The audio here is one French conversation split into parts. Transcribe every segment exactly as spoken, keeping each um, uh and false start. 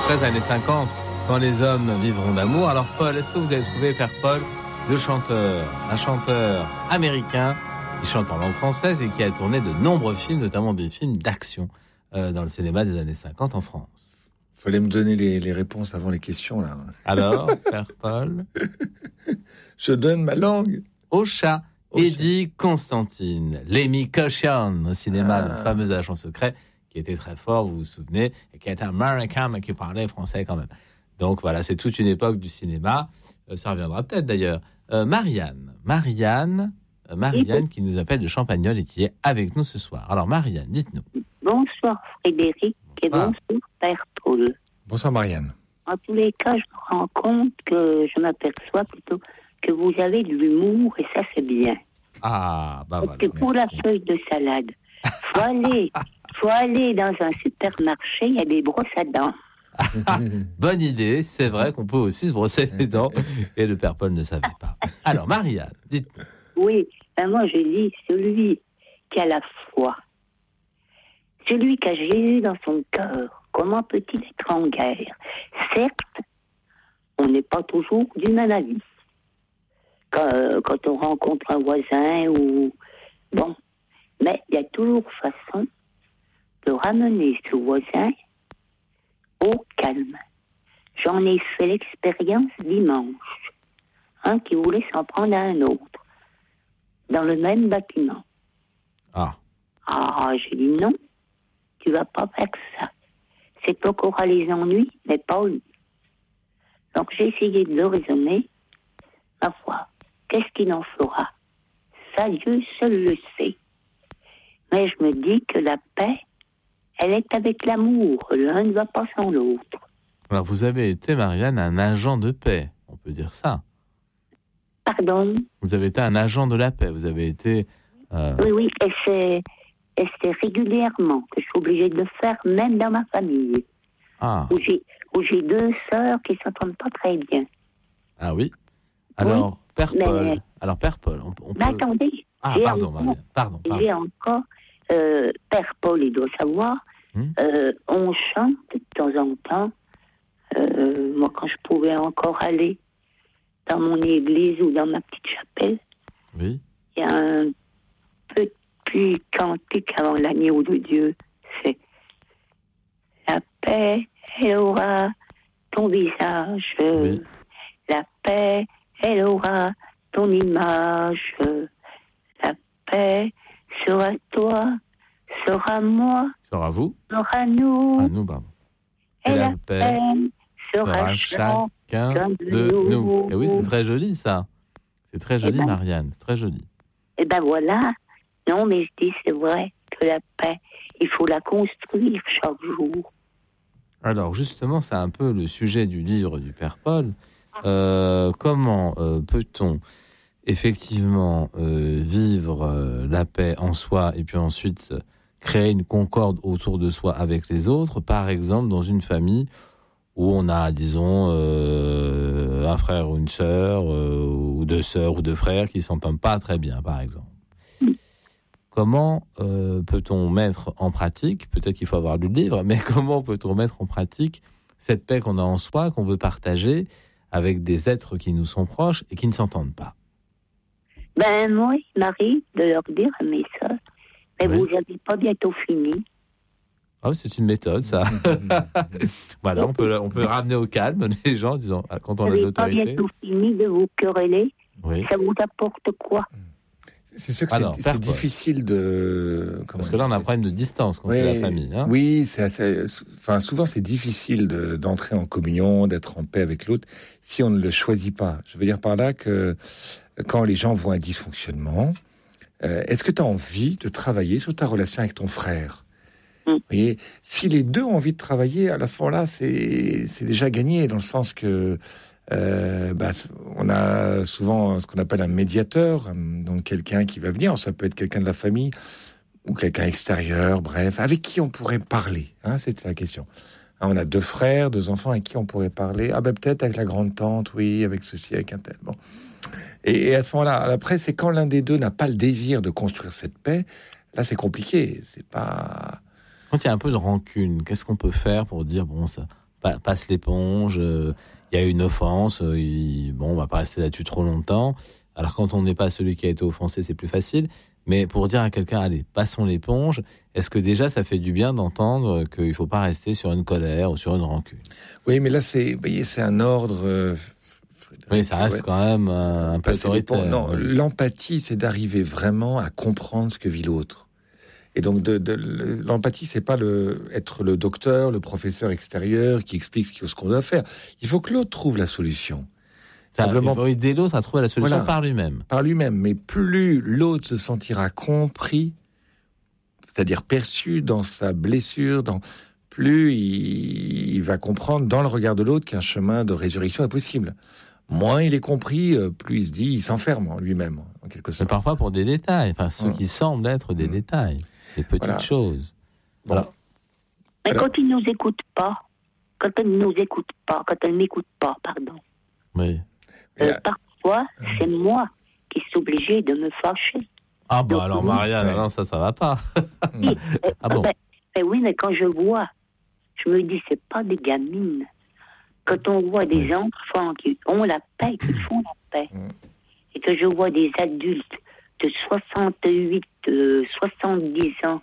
treize années cinquante, quand les hommes vivront d'amour. Alors Paul, est-ce que vous avez trouvé, Père Paul, le chanteur, un chanteur américain qui chante en langue française et qui a tourné de nombreux films, notamment des films d'action euh, dans le cinéma des années cinquante en France? Il fallait me donner les, les réponses avant les questions, là. Alors, Père Paul? Je donne ma langue au chat. Eddie Constantine, Lemmy Caution au cinéma, Ah. le fameux agent secret qui était très fort, vous vous souvenez, et qui était américain mais qui parlait français quand même. Donc voilà, c'est toute une époque du cinéma. Euh, ça reviendra peut-être d'ailleurs. Euh, Marianne, Marianne, euh, Marianne qui nous appelle de Champagnole et qui est avec nous ce soir. Alors Marianne, dites-nous. Bonsoir Frédéric et Bonsoir. bonsoir Père Paul. Bonsoir Marianne. En tous les cas, je me rends compte que je m'aperçois plutôt que vous avez de l'humour et ça c'est bien. Ah, bah Parce voilà. que pour merci. la feuille de salade, faut aller, faut aller dans un supermarché, il y a des brosses à dents. Bonne idée, c'est vrai qu'on peut aussi se brosser les dents et le Père Paul ne savait pas. Alors Marianne, dites-nous. Oui, ben moi je dis celui qui a la foi, celui qui a Jésus dans son cœur, comment peut-il être en guerre? Certes, on n'est pas toujours du même avis. Quand, euh, quand on rencontre un voisin ou... Bon, mais il y a toujours façon de ramener ce voisin au calme. J'en ai fait l'expérience dimanche. Un qui voulait s'en prendre à un autre, dans le même bâtiment. Ah, Ah, j'ai dit non, tu vas pas faire ça. C'est toi qui auras les ennuis, mais pas lui. Donc j'ai essayé de le raisonner. Ma foi, qu'est-ce qu'il en fera? Ça, Dieu seul le sait. Mais je me dis que la paix, elle est avec l'amour. L'un ne va pas sans l'autre. alors vous avez été, Marianne, un agent de paix, on peut dire ça. Pardon? Vous avez été un agent de la paix, vous avez été... euh, Oui, oui, et c'est, et c'est régulièrement que je suis obligée de le faire, même dans ma famille, Ah, où j'ai, où j'ai deux sœurs qui ne s'entendent pas très bien. ah oui. Alors, Père mais- Paul, alors Père Paul, on, on peut... Mais attendez, Ah, j'ai pardon, encore, Marianne, pardon, pardon. j'ai encore euh, Père Paul, il doit savoir, Hmm. euh, on chante de temps en temps, euh, moi quand je pouvais encore aller dans mon église ou dans ma petite chapelle, Oui, il y a un petit cantique avant l'agneau de Dieu, c'est la paix, elle aura ton visage, Oui. la paix, elle aura ton image, la paix sera toi, sera moi, sera vous, sera nous, à nous, pardon. et la paix paix sera sera chacun chacun de de nous. nous. Et oui, c'est très joli ça. C'est très joli, ben- Marianne, c'est très joli. Et ben voilà. Non, mais je dis, c'est vrai que la paix, il faut la construire chaque jour. Alors justement, c'est un peu le sujet du livre du Père Paul. Euh, comment euh, peut-on effectivement euh, vivre euh, la paix en soi et puis ensuite euh, créer une concorde autour de soi avec les autres, par exemple dans une famille où on a, disons, euh, un frère ou une sœur, euh, ou deux sœurs ou deux frères qui ne s'entendent pas très bien, par exemple. Comment euh, peut-on mettre en pratique, peut-être qu'il faut avoir lu le livre, mais comment peut-on mettre en pratique cette paix qu'on a en soi, qu'on veut partager avec des êtres qui nous sont proches et qui ne s'entendent pas? Ben moi, il m'arrive de leur dire à mes sœurs, mais Oui. vous n'avez pas bientôt fini. Oh, c'est une méthode, ça. Voilà, on peut, on peut ramener au calme les gens, disons, quand on Vous a de n'avez pas l'autorité. bientôt fini de vous quereller. Oui. Ça vous apporte quoi? C'est sûr que Alors, c'est, Père c'est Paul. difficile de... comment Parce que là, on a dire, un problème de distance quand Oui, c'est la famille. Hein. Oui, c'est assez, enfin, souvent c'est difficile de, d'entrer en communion, d'être en paix avec l'autre si on ne le choisit pas. Je veux dire par là que quand les gens voient un dysfonctionnement, euh, est-ce que tu as envie de travailler sur ta relation avec ton frère? Mm. Vous voyez, si les deux ont envie de travailler, à ce moment-là, c'est, c'est déjà gagné, dans le sens que euh, bah, on a souvent ce qu'on appelle un médiateur, donc quelqu'un qui va venir, ça peut être quelqu'un de la famille, ou quelqu'un extérieur, bref, avec qui on pourrait parler, hein, c'est la question. Hein, on a deux frères, deux enfants avec qui on pourrait parler. Ah ben peut-être avec la grande-tante, oui, avec ceci, avec un tel. Bon. Et, et à ce moment-là, après, c'est quand l'un des deux n'a pas le désir de construire cette paix, là c'est compliqué, c'est pas... Quand il y a un peu de rancune, qu'est-ce qu'on peut faire pour dire, bon, ça, pa- passe l'éponge, il euh, y a une offense, euh, il, bon, on va pas rester là-dessus trop longtemps. Alors quand on n'est pas celui qui a été offensé, c'est plus facile. Mais pour dire à quelqu'un, allez, passons l'éponge, est-ce que déjà ça fait du bien d'entendre qu'il ne faut pas rester sur une colère ou sur une rancune? Oui, mais là, c'est, vous voyez, c'est un ordre... Euh, oui, ça reste ouais. quand même euh, un peu autoritaire. Non, l'empathie, c'est d'arriver vraiment à comprendre ce que vit l'autre. Et donc, de, de, l'empathie, c'est pas le, être le docteur, le professeur extérieur qui explique ce qu'on doit faire. Il faut que l'autre trouve la solution. Ça, Simplement, il faut aider l'autre à trouver la solution voilà, par lui-même. Par lui-même. Mais plus l'autre se sentira compris, c'est-à-dire perçu dans sa blessure, dans, plus il, il va comprendre dans le regard de l'autre qu'un chemin de résurrection est possible. Moins il est compris, plus il se dit, il s'enferme en lui-même, en quelque sorte. Mais parfois pour des détails, enfin ceux mmh. qui semblent être des mmh. détails, des petites voilà. choses. Voilà. Bon. Mais Alors, quand il ne nous écoute pas, quand elle ne nous écoute pas, quand elle ne m'écoute pas, pardon. Oui. Euh, a... Parfois, mmh. c'est moi qui suis obligée de me fâcher. Ah bah Donc, alors oui, Marianne, ouais. non, ça, ça va pas. Oui, euh, ah bon. ben, ben oui, mais quand je vois, je me dis, c'est pas des gamines. Quand on voit des oui. enfants qui ont la paix, qui font la paix, mmh. et que je vois des adultes de soixante-huit, euh, soixante-dix ans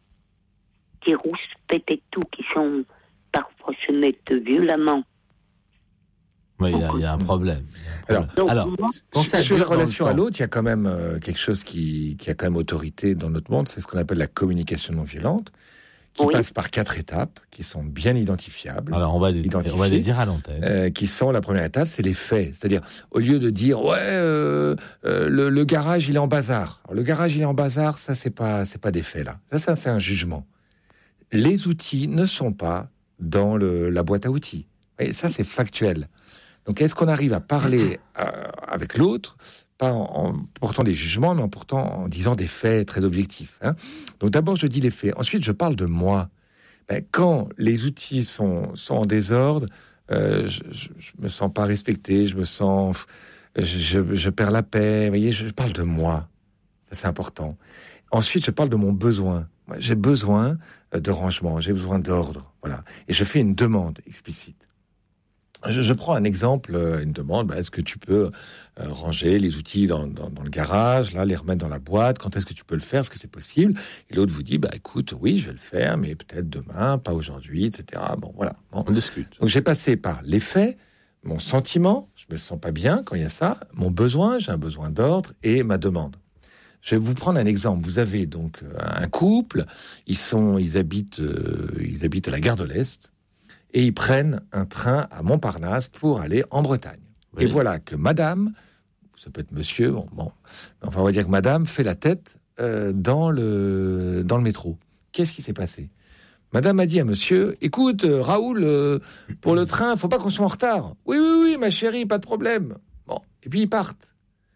qui rouspètent et tout, qui sont parfois se mettent violemment. Oui, il y, y a un problème. Alors, Donc, alors moi, sur, sur la relation à l'autre, il y a quand même euh, quelque chose qui, qui a quand même autorité dans notre monde, c'est ce qu'on appelle la communication non violente, qui oui. passe par quatre étapes, qui sont bien identifiables. Alors, on va les, on va les dire à l'antenne. Euh, qui sont, la première étape, c'est les faits. C'est-à-dire, au lieu de dire, ouais, euh, euh, le, le garage, il est en bazar. Alors, le garage, il est en bazar, ça, c'est pas, c'est pas des faits, là. Ça, ça, c'est un jugement. Les outils ne sont pas dans le, la boîte à outils. Et ça, c'est factuel. Donc, est-ce qu'on arrive à parler euh, avec l'autre, pas en, en portant des jugements, mais en portant, en disant des faits très objectifs, hein. Donc, d'abord, je dis les faits. Ensuite, je parle de moi. Ben, quand les outils sont, sont en désordre, euh, je, je, je me sens pas respecté, je me sens, je, je, je perds la paix. Vous voyez, je parle de moi. Ça, c'est important. Ensuite, je parle de mon besoin. Moi, j'ai besoin de rangement, j'ai besoin d'ordre, voilà. Et je fais une demande explicite. Je, je prends un exemple, une demande, bah, est-ce que tu peux euh, ranger les outils dans, dans, dans le garage, là, les remettre dans la boîte, quand est-ce que tu peux le faire, est-ce que c'est possible? Et l'autre vous dit, bah écoute, oui, je vais le faire, mais peut-être demain, pas aujourd'hui, et cetera. Bon, voilà. Bon. On discute. Donc j'ai passé par les faits, mon sentiment, je me sens pas bien quand il y a ça, mon besoin, j'ai un besoin d'ordre, et ma demande. Je vais vous prendre un exemple. Vous avez donc un couple, ils sont, ils habitent, euh, ils habitent à la gare de l'Est, et ils prennent un train à Montparnasse pour aller en Bretagne. Oui. Et voilà que madame, ça peut être monsieur, bon, bon, enfin on va dire que madame fait la tête euh, dans, le, dans le métro. Qu'est-ce qui s'est passé? Madame a dit à monsieur, écoute euh, Raoul, euh, pour le train, faut pas qu'on soit en retard. Oui, oui, oui, ma chérie, pas de problème. Bon, et puis ils partent.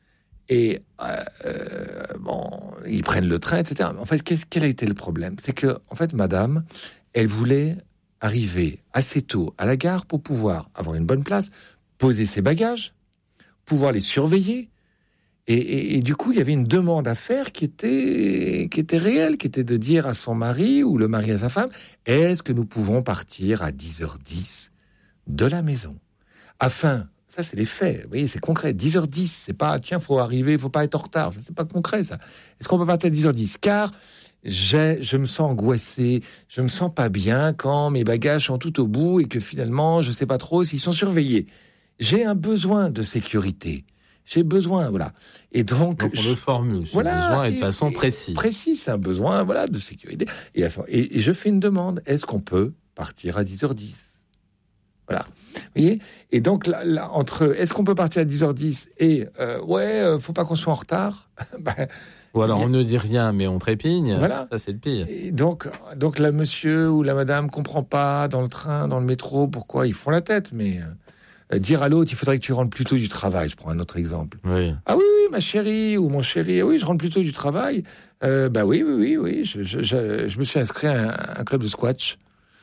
Et euh, euh, bon, ils prennent le train, et cetera. En fait, qu'est-ce, quel a été le problème? C'est que, en fait, madame, elle voulait arriver assez tôt à la gare pour pouvoir avoir une bonne place, poser ses bagages, pouvoir les surveiller. Et, et, et du coup, il y avait une demande à faire qui était, qui était réelle, qui était de dire à son mari ou le mari à sa femme, est-ce que nous pouvons partir à dix heures dix de la maison? Afin, ça c'est les faits, vous voyez, c'est concret, dix heures dix, c'est pas, tiens, faut arriver, faut pas être en retard, ça c'est pas concret ça. Est-ce qu'on peut partir à dix heures dix? Car J'ai, je me sens angoissé, je me sens pas bien quand mes bagages sont tout au bout et que finalement, je sais pas trop s'ils sont surveillés. J'ai un besoin de sécurité. J'ai besoin, voilà. Et donc, donc on je, le formule, ce voilà, besoin et de et, façon et, précise. Précis, c'est un besoin, voilà, de sécurité. Et, et, et je fais une demande. Est-ce qu'on peut partir à dix heures dix? Voilà. Vous voyez? Et donc, là, là, entre est-ce qu'on peut partir à dix heures dix et euh, ouais, euh, faut pas qu'on soit en retard, ben, ou alors on ne dit rien, mais on trépigne. Voilà. Ça, c'est le pire. Et donc, donc la monsieur ou la madame comprend pas dans le train, dans le métro, pourquoi ils font la tête. Mais euh, dire à l'autre, il faudrait que tu rentres plus tôt du travail. Je prends un autre exemple. Oui. Ah oui, oui, ma chérie ou mon chéri, oui, je rentre plus tôt du travail. Euh, bah oui, oui, oui, oui. Je, je, je, je me suis inscrit à un, un club de squash.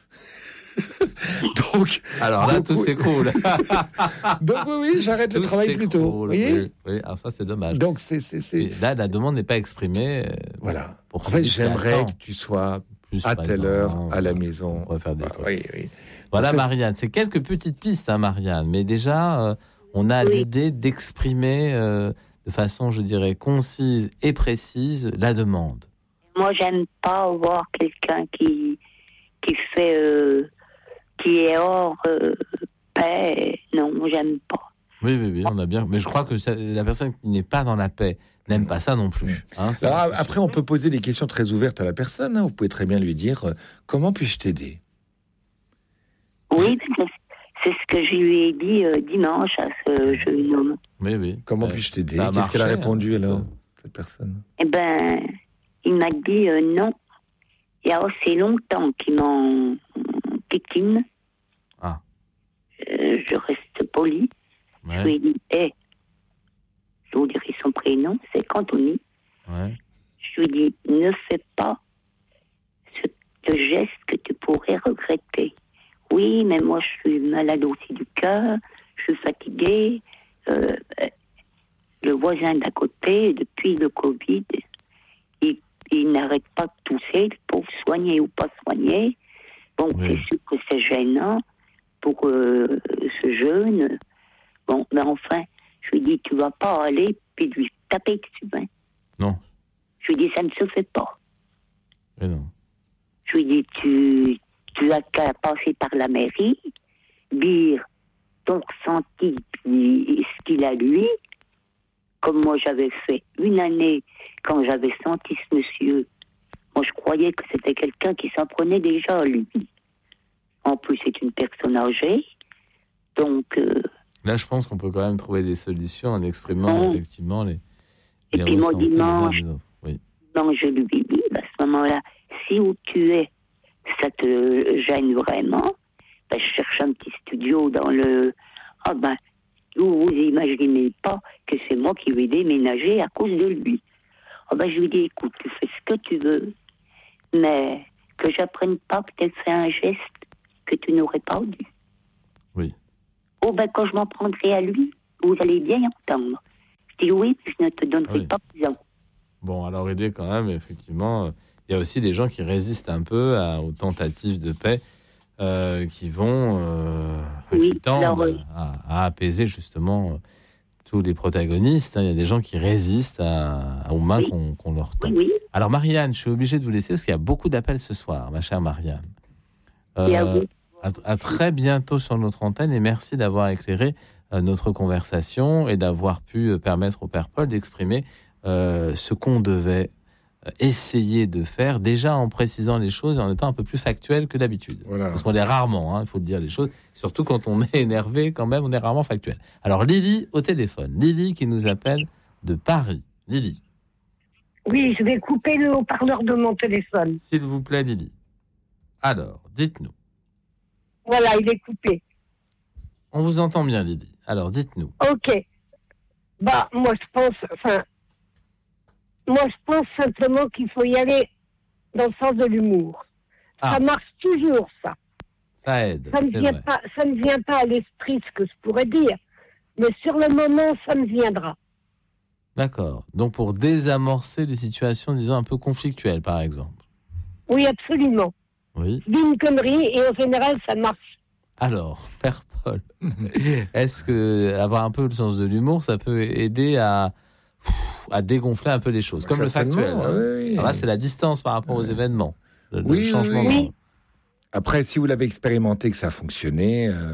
donc, alors là, donc, tout oui. s'écroule. donc oui, oui, j'arrête tout le travail plus tôt. Vous voyez? Oui, oui, alors ça, c'est dommage. Donc c'est, c'est, c'est... Là, la demande n'est pas exprimée. Voilà. Pour en fait, j'aimerais que tu sois plus à présent, telle heure, à la voilà, maison. on pourrait faire des Ah, trucs. oui, oui. Voilà, Ça, Marianne, c'est quelques petites pistes, hein, Marianne, mais déjà, euh, on a Oui. l'idée d'exprimer euh, de façon, je dirais, concise et précise la demande. Moi, j'aime pas voir quelqu'un qui, qui fait, euh, qui est hors euh, paix. Non, j'aime pas. Oui, oui, oui, on a bien. Mais je crois que ça, la personne qui n'est pas dans la paix n'aime pas ça non plus. Hein, ça, Alors, c'est après, sûr. on peut poser des questions très ouvertes à la personne. Hein. Vous pouvez très bien lui dire euh, comment puis-je t'aider? Oui, c'est, c'est ce que je lui ai dit euh, dimanche à ce jeune homme. Oui, oui. Comment Euh, puis-je t'aider? ça a Qu'est-ce qu'elle a marché, répondu hein, alors, euh, cette personne? Eh ben, il m'a dit euh, non. Il y a assez longtemps qu'il m'en piquine. Ah. Euh, je reste poli. Ouais, Je lui ai dit, hé, je vous dirai son prénom, c'est Anthony. ouais. Je lui ai dit, ne fais pas ce, ce geste que tu pourrais regretter. Oui, mais moi, je suis malade aussi du cœur, je suis fatiguée. Euh, le voisin d'à côté, depuis le Covid, il, il n'arrête pas de tousser, le pauvre, soigné ou pas soigné. Bon, Oui. c'est sûr que c'est gênant pour euh, ce jeune. Bon, mais enfin, je lui dis, tu vas pas aller puis lui taper dessus. Hein. Non. Je lui dis, ça ne se fait pas. Mais non. Je lui dis, tu, tu as qu'à passer par la mairie, dire ton ressenti, puis ce qu'il a lui, comme moi j'avais fait une année quand j'avais senti ce monsieur. Moi je croyais que c'était quelqu'un qui s'en prenait déjà à lui. En plus, c'est une personne âgée, donc... Euh, Là, je pense qu'on peut quand même trouver des solutions en exprimant Oh. effectivement les. Et les puis moi, ressentis des uns dimanche, des autres. Oui. donc je lui dis, à ce moment-là, si où tu es, ça te gêne vraiment, ben, je cherche un petit studio dans le... Ah ben, vous vous imaginez pas que c'est moi qui vais déménager à cause de lui. Ah ben, je lui dis, écoute, tu fais ce que tu veux, mais que j'apprenne pas que tu as fait un geste que tu n'aurais pas dû. Oui. Oh ben, quand je m'en prendrai à lui, vous allez bien entendre. Je dis oui, mais je ne te donnerai Oui. pas raison. Bon, alors aider quand même, effectivement. euh, Il y a aussi des gens qui résistent un peu à- aux tentatives de paix, euh, qui vont, euh, Oui, qui tendent alors, oui. à, à apaiser justement euh, tous les protagonistes. hein. Il y a des gens qui résistent à, aux mains Oui. qu'on, qu'on leur tend. Oui, oui. Alors Marianne, je suis obligé de vous laisser parce qu'il y a beaucoup d'appels ce soir, ma chère Marianne. Et à vous. à, à très bientôt sur notre antenne et merci d'avoir éclairé euh, notre conversation et d'avoir pu euh, permettre au Père Paul d'exprimer euh, ce qu'on devait euh, essayer de faire, déjà en précisant les choses et en étant un peu plus factuel que d'habitude. Voilà. Parce qu'on est rarement, il faut le dire les choses, surtout quand on est énervé quand même, on est rarement factuel. Alors Lily au téléphone, Lily qui nous appelle de Paris. Lily, Oui, je vais couper le haut-parleur de mon téléphone. s'il vous plaît Lily. Alors, dites-nous. Voilà, il est coupé. On vous entend bien Lily. Alors, dites-nous. Ok. Bah, moi, je pense, enfin, moi, je pense simplement qu'il faut y aller dans le sens de l'humour. Ah. Ça marche toujours, ça. Ça aide, Ça ne c'est vient vrai. pas, ça ne vient pas à l'esprit ce que je pourrais dire, mais sur le moment, ça me viendra. D'accord. Donc, pour désamorcer les situations, disons, un peu conflictuelles, par exemple. Oui, absolument. Oui. Je dis une connerie et en général, ça marche. Alors, Père Paul, est-ce que avoir un peu le sens de l'humour, ça peut aider à, à dégonfler un peu les choses, comme le Certainement, factuel hein. oui, oui. Alors là, c'est la distance par rapport aux événements. Le, le Oui, changement. oui, oui. de- Après, si vous l'avez expérimenté, que ça a fonctionné, euh,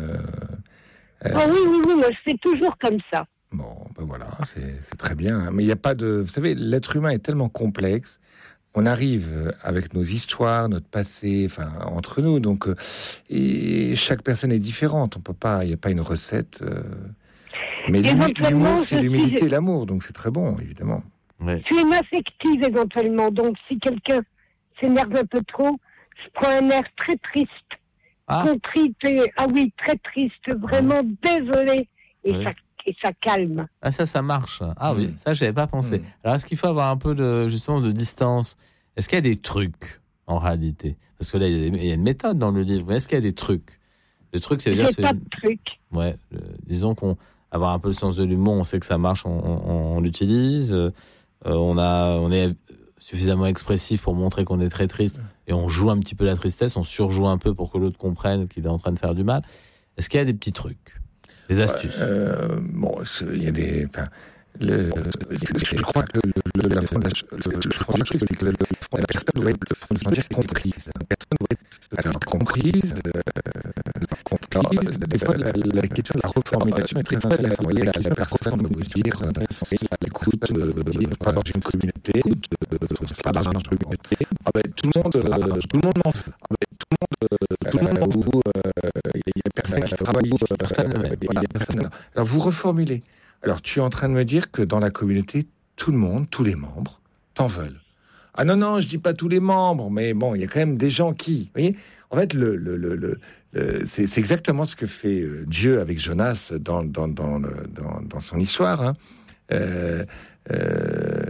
euh, Ah oui, oui, oui, moi, je fais toujours comme ça. bon, ben voilà, c'est c'est très bien. Mais il n'y a pas de... Vous savez, l'être humain est tellement complexe. On arrive avec nos histoires, notre passé, enfin, entre nous. Donc, euh, et chaque personne est différente. On peut pas... Il n'y a pas une recette. euh, Mais l'humi- Éventuellement, l'humour, je c'est suis- l'humilité et l'amour. Donc, c'est très bon, évidemment. Ouais. Je suis une affective éventuellement, donc si quelqu'un s'énerve un peu trop, je prends un air très triste, Ah. contrite, et, ah oui, très triste, vraiment désolé, et, Oui. ça, et ça calme. Ah, ça, ça marche. Ah oui, Mm. ça, j'avais pas pensé. Mm. Alors, est-ce qu'il faut avoir un peu de, justement, de distance? Est-ce qu'il y a des trucs, en réalité? Parce que là, il y a des- il y a une méthode dans le livre. Mais est-ce qu'il y a des trucs? Le truc, c'est dire, J'ai pas de truc. ouais, euh, disons qu'on avoir un peu le sens de l'humour, on sait que ça marche, on, on- on l'utilise. Euh, on a, on est suffisamment expressif pour montrer qu'on est très triste, et on joue un petit peu la tristesse, on surjoue un peu pour que l'autre comprenne qu'il est en train de faire du mal. Est-ce qu'il y a des petits trucs, des astuces? euh, Bon, il y a des... Enfin, le, je crois que le, le, la fondation, le, le fond du truc, c'est que la, la personne doit être sentir comprise. La personne doit être alors, comprise. Euh, comprise. Des fois, la, la question de la reformulation est très intéressante. Vous voyez, la, la personne doit se dire, écoute, euh, pas dans une communauté, euh, pas dans une communauté. Ah ben, tout le monde, euh, tout le monde m'en fait. Ah ben, tout le monde, euh, tout le monde m'en fout. Il y a personne qui travaille ici. Personne. Il y a personne. Alors, vous reformulez. Alors, tu es en train de me dire que dans la communauté, tout le monde, tous les membres, t'en veulent. Ah non, non, je dis pas tous les membres, mais bon, il y a quand même des gens qui... Vous voyez, en fait, le, le, le, le, le, c'est, c'est exactement ce que fait euh, Dieu avec Jonas dans, dans, dans, le, dans, dans son histoire, hein. euh, euh,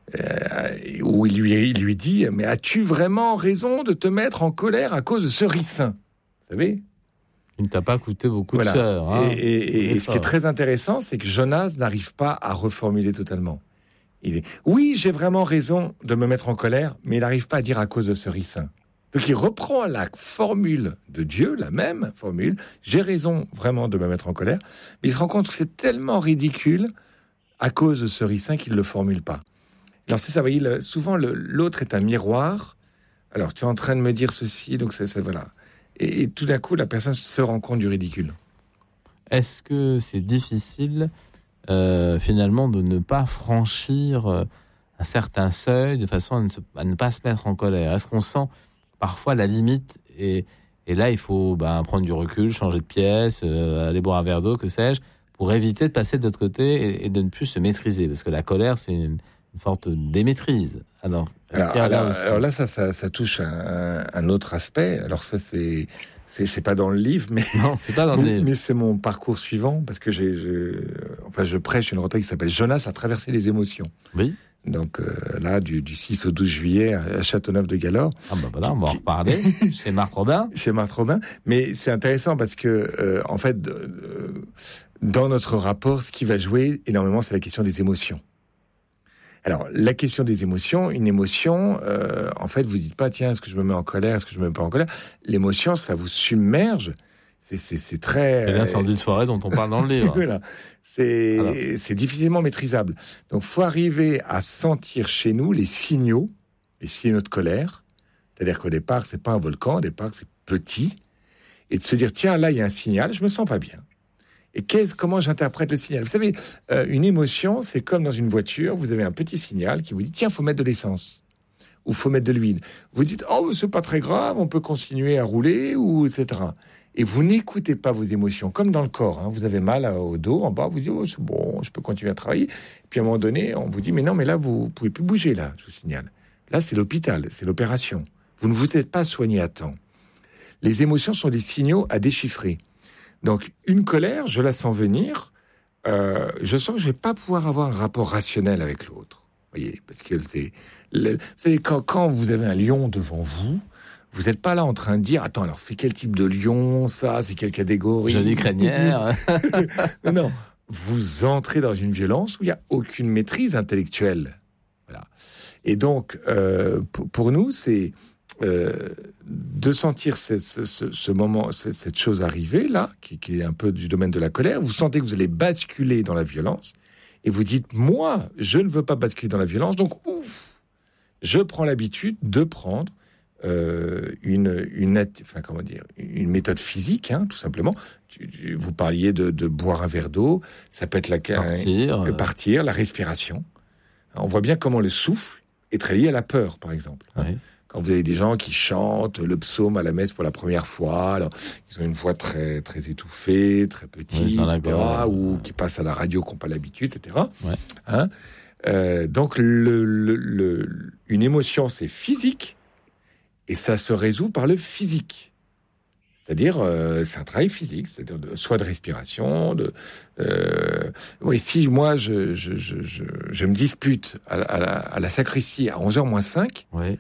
euh, où il lui, il lui dit « Mais as-tu vraiment raison de te mettre en colère à cause de ce ricin ?» Vous savez ? Il ne t'a pas coûté beaucoup voilà. de cœur. Hein. Et, et, et ce qui est très intéressant, c'est que Jonas n'arrive pas à reformuler totalement. Il est, oui, j'ai vraiment raison de me mettre en colère, mais il n'arrive pas à dire à cause de ce ricin. Donc il reprend la formule de Dieu, la même formule, j'ai raison vraiment de me mettre en colère, mais il se rend compte que c'est tellement ridicule à cause de ce ricin qu'il ne le formule pas. Alors c'est ça, vous voyez, le, souvent le, l'autre est un miroir. Alors tu es en train de me dire ceci, donc c'est, c'est voilà. Et, et tout d'un coup, la personne se rend compte du ridicule. Est-ce que c'est difficile, euh, finalement, de ne pas franchir euh, un certain seuil de façon à ne, se, à ne pas se mettre en colère? Est-ce qu'on sent parfois la limite et, et là, il faut ben, prendre du recul, changer de pièce, euh, aller boire un verre d'eau, que sais-je, pour éviter de passer de l'autre côté et, et de ne plus se maîtriser? Parce que la colère, c'est une, une forte démaîtrise. Alors, alors, alors, là, alors là, ça, ça, ça touche un, un autre aspect. Alors ça, c'est, c'est, c'est pas dans le livre, mais non, c'est pas dans le livre. Mais c'est mon parcours suivant parce que j'ai, j'ai enfin, je prêche une retraite qui s'appelle Jonas a traversé les émotions. Oui. Donc euh, là, du, du six au douze juillet à Châteauneuf-de-Galore. Ah bah voilà, on va en reparler chez Marthe Robin. Chez Marthe Robin. Mais c'est intéressant parce que, euh, en fait, euh, dans notre rapport, ce qui va jouer énormément, c'est la question des émotions. Alors, la question des émotions, une émotion, euh, en fait, vous dites pas, tiens, est-ce que je me mets en colère, est-ce que je me mets pas en colère? L'émotion, ça vous submerge. C'est, c'est, c'est très... C'est l'incendie de forêt dont on parle dans le livre. Voilà. C'est, c'est difficilement maîtrisable. Donc, faut arriver à sentir chez nous les signaux, les signaux de colère. C'est-à-dire qu'au départ, c'est pas un volcan, au départ, c'est petit. Et de se dire, tiens, là, il y a un signal, je me sens pas bien. Et qu'est-ce, comment j'interprète le signal? Vous savez, euh, une émotion, c'est comme dans une voiture, vous avez un petit signal qui vous dit, tiens, faut mettre de l'essence. Ou faut mettre de l'huile. Vous dites, oh, c'est pas très grave, on peut continuer à rouler, ou et cetera. Et vous n'écoutez pas vos émotions, comme dans le corps. Hein. Vous avez mal au dos, en bas, vous dites, oh, c'est bon, je peux continuer à travailler. Et puis à un moment donné, on vous dit, mais non, mais là, vous pouvez plus bouger, là, je vous signale. Là, c'est l'hôpital, c'est l'opération. Vous ne vous êtes pas soigné à temps. Les émotions sont des signaux à déchiffrer. Donc, une colère, je la sens venir, euh, je sens que je ne vais pas pouvoir avoir un rapport rationnel avec l'autre. Vous voyez, parce que c'est... Le, vous savez, quand, quand vous avez un lion devant vous, vous n'êtes pas là en train de dire, attends, alors c'est quel type de lion, ça, c'est quelle catégorie? Jolie crinière. Non, non. Vous entrez dans une violence où il n'y a aucune maîtrise intellectuelle. Voilà. Et donc, euh, pour, pour nous, c'est... Euh, de sentir ce, ce, ce moment, cette chose arriver là, qui, qui est un peu du domaine de la colère. Vous sentez que vous allez basculer dans la violence et vous dites, moi, je ne veux pas basculer dans la violence, donc ouf, je prends l'habitude de prendre euh, une, une, enfin, comment dire, une méthode physique, hein, tout simplement. Vous parliez de, de boire un verre d'eau, ça peut être la partir, euh, partir, la respiration. On voit bien comment le souffle est très lié à la peur, par exemple. Oui. Quand vous avez des gens qui chantent le psaume à la messe pour la première fois, alors, ils ont une voix très, très étouffée, très petite, oui, et cetera, ou qui passent à la radio, qui n'ont pas l'habitude, et cetera. Ouais. Hein euh, donc, le, le, le, une émotion, c'est physique, et ça se résout par le physique. C'est-à-dire, euh, c'est un travail physique, c'est-à-dire de, soit de respiration, de... Euh, oui, si moi, je, je, je, je, je me dispute à, à, la, à la sacristie à onze heures moins cinq, oui.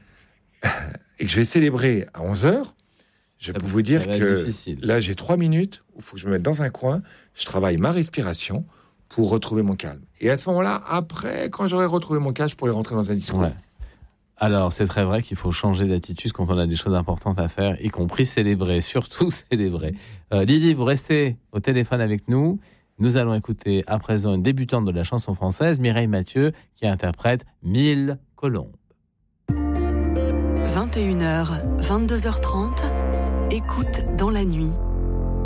et que je vais célébrer à onze heures, je peux vous dire que difficile. Là, j'ai trois minutes où il faut que je me mette dans un coin, je travaille ma respiration pour retrouver mon calme. Et à ce moment-là, après, quand j'aurai retrouvé mon calme, je pourrai rentrer dans un discours. Ouais. Alors, c'est très vrai qu'il faut changer d'attitude quand on a des choses importantes à faire, y compris célébrer, surtout célébrer. Euh, Lily, vous restez au téléphone avec nous. Nous allons écouter à présent une débutante de la chanson française, Mireille Mathieu, qui interprète Mille colombes. vingt et une heures, vingt-deux heures trente, écoute dans la nuit.